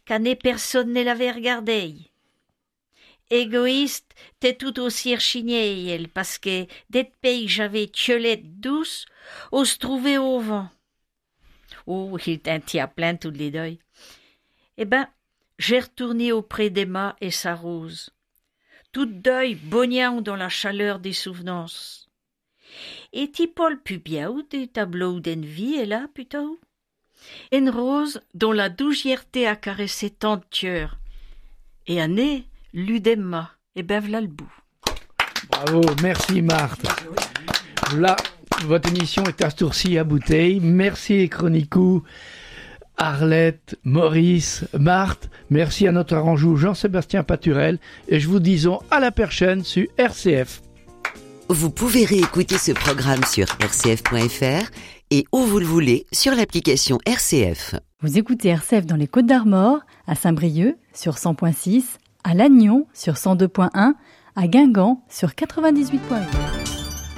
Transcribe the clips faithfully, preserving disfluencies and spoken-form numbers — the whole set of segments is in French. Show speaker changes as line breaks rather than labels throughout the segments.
qu'année personne ne l'avait regardé. Égoïste, t'es tout aussi rechigné, elle, parce que dès pays j'avais tiolette douce, on se trouvait au vent. Oh, il t'en tient plein tous les deuils. Eh ben, j'ai retourné auprès d'Emma et sa rose, toute deuil bognant dans la chaleur des souvenances. Et t'y Paul plus bien ou des tableaux d'envie est là, plutôt? Une rose dont la dougièreté a caressé tant de cœurs. Et un nez, lu d'Emma, et ben v'là le bout.
Bravo, merci Marthe. Là, votre émission est à ce tour-ci à bouteille. Merci Chronicou, Arlette, Maurice, Marthe. Merci à notre arrangeur Jean-Sébastien Paturel. Et je vous disons à la prochaine sur R C F.
Vous pouvez réécouter ce programme sur r c f point f r et où vous le voulez sur l'application R C F.
Vous écoutez R C F dans les Côtes-d'Armor, à Saint-Brieuc sur cent point six, à Lannion sur cent deux point un, à Guingamp sur quatre-vingt-dix-huit point huit.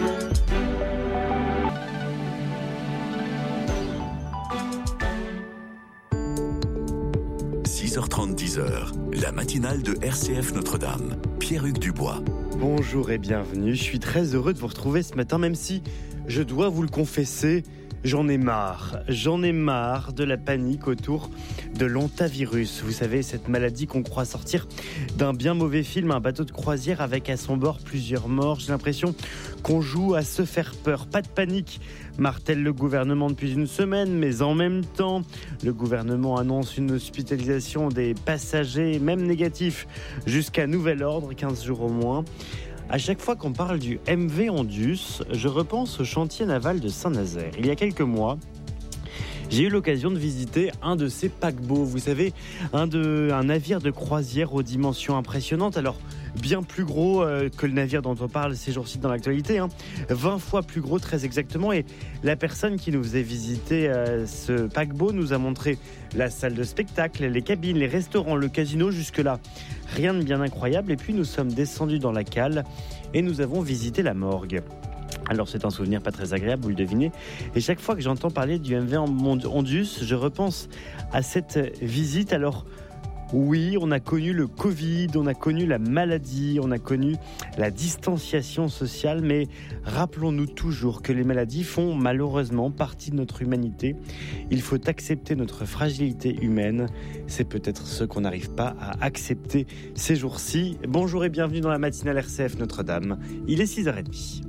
six heures trente, dix heures, la matinale de R C F Notre-Dame. Pierre-Hugues Dubois.
Bonjour et bienvenue, je suis très heureux de vous retrouver ce matin, même si, je dois vous le confesser, j'en ai marre. J'en ai marre de la panique autour de l'hantavirus. Vous savez, cette maladie qu'on croit sortir d'un bien mauvais film, un bateau de croisière avec à son bord plusieurs morts. J'ai l'impression qu'on joue à se faire peur. Pas de panique, martèle le gouvernement depuis une semaine, mais en même temps, le gouvernement annonce une hospitalisation des passagers, même négatifs, jusqu'à nouvel ordre, quinze jours au moins. À chaque fois qu'on parle du M V Ondius, je repense au chantier naval de Saint-Nazaire. Il y a quelques mois, j'ai eu l'occasion de visiter un de ces paquebots. Vous savez, un, de, un navire de croisière aux dimensions impressionnantes. Alors, bien plus gros euh, que le navire dont on parle ces jours-ci dans l'actualité. Hein. vingt fois plus gros, très exactement. Et la personne qui nous faisait visiter euh, ce paquebot nous a montré la salle de spectacle, les cabines, les restaurants, le casino. Jusque-là, rien de bien incroyable. Et puis, nous sommes descendus dans la cale et nous avons visité la morgue. Alors c'est un souvenir pas très agréable, vous le devinez. Et chaque fois que j'entends parler du M V Ondius, je repense à cette visite. Alors oui, on a connu le Covid, on a connu la maladie, on a connu la distanciation sociale, mais rappelons-nous toujours que les maladies font malheureusement partie de notre humanité. Il faut accepter notre fragilité humaine. C'est peut-être ce qu'on n'arrive pas à accepter ces jours-ci. Bonjour et bienvenue dans la matinale R C F Notre-Dame. Il est six heures trente.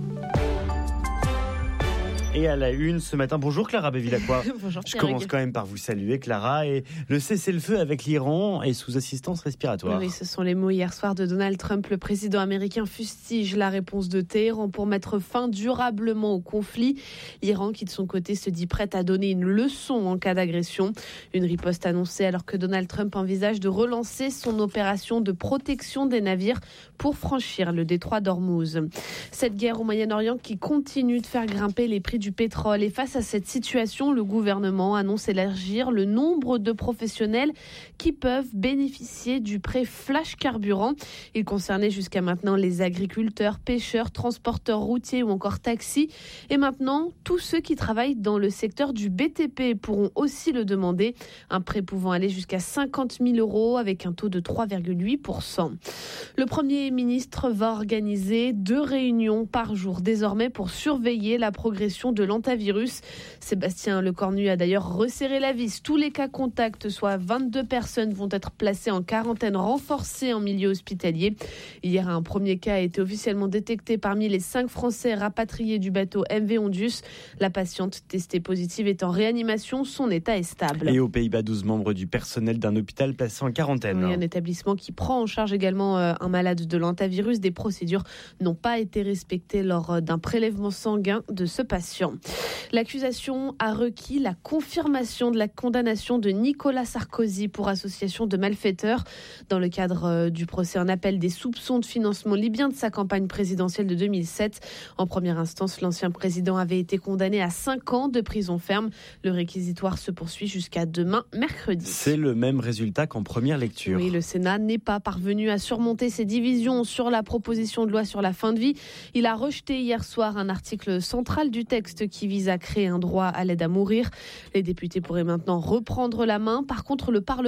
Et à la une ce matin, bonjour Clara Bévilacqua.
Bonjour.
Je commence quand même par vous saluer Clara. Et le cessez-le-feu avec l'Iran est sous assistance respiratoire.
Oui, ce sont les mots hier soir de Donald Trump. Le président américain fustige la réponse de Téhéran pour mettre fin durablement au conflit. L'Iran qui de son côté se dit prête à donner une leçon en cas d'agression. Une riposte annoncée alors que Donald Trump envisage de relancer son opération de protection des navires pour franchir le détroit d'Ormuz. Cette guerre au Moyen-Orient qui continue de faire grimper les prix du pétrole. Et face à cette situation, le gouvernement annonce élargir le nombre de professionnels qui peuvent bénéficier du prêt flash carburant. Il concernait jusqu'à maintenant les agriculteurs, pêcheurs, transporteurs routiers ou encore taxis. Et maintenant, tous ceux qui travaillent dans le secteur du B T P pourront aussi le demander. Un prêt pouvant aller jusqu'à cinquante mille euros avec un taux de trois virgule huit pour cent. Le Premier ministre va organiser deux réunions par jour désormais pour surveiller la progression de l'hantavirus. Sébastien Lecornu a d'ailleurs resserré la vis. Tous les cas contacts, soit vingt-deux personnes, vont être placés en quarantaine renforcée en milieu hospitalier. Hier, un premier cas a été officiellement détecté parmi les cinq Français rapatriés du bateau M V Ondius. La patiente testée positive est en réanimation. Son état est stable.
Et aux Pays-Bas, douze membres du personnel d'un hôpital placé en quarantaine.
Oui, un établissement qui prend en charge également euh, un malade de l'hantavirus. Des procédures n'ont pas été respectées lors d'un prélèvement sanguin de ce patient. L'accusation a requis la confirmation de la condamnation de Nicolas Sarkozy pour association de malfaiteurs dans le cadre du procès en appel des soupçons de financement libyen de sa campagne présidentielle de deux mille sept. En première instance, l'ancien président avait été condamné à cinq ans de prison ferme. Le réquisitoire se poursuit jusqu'à demain, mercredi.
C'est le même résultat qu'en première lecture.
Oui, le Sénat n'est pas parvenu à surmonter ses divisions sur la proposition de loi sur la fin de vie. Il a rejeté hier soir un article central du texte qui vise à créer un droit à l'aide à mourir. Les députés pourraient maintenant reprendre la main. Par contre, le Parlement